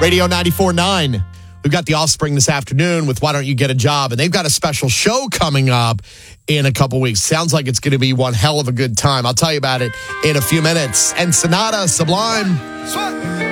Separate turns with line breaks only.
Radio 94.9. We've got The Offspring this afternoon with Why Don't You Get a Job? And they've got a special show coming up in a couple weeks. Sounds like it's going to be one hell of a good time. I'll tell you about it in a few minutes. And Sonata Sublime.